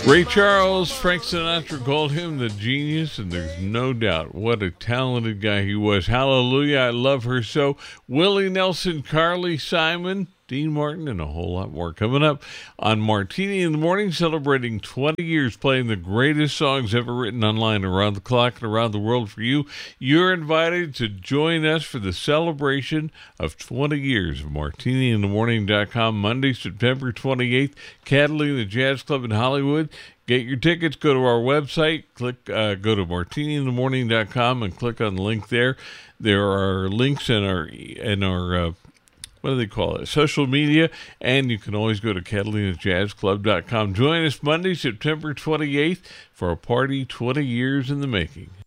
Ray Charles, Frank Sinatra called him the genius, and there's no doubt what a talented guy he was. Hallelujah, I love her so. Willie Nelson, Carly Simon, Dean Martin, and a whole lot more coming up on Martini in the Morning, celebrating 20 years playing the greatest songs ever written online around the clock and around the world for you. You're invited to join us for the celebration of 20 years of MartiniInTheMorning.com, Monday, September 28th, Catalina Jazz Club in Hollywood. Get your tickets, go to our website, go to MartiniInTheMorning.com and click on the link there. There are links in our what do they call it? Social media, and you can always go to CatalinaJazzClub.com. Join us Monday, September 28th for a party 20 years in the making.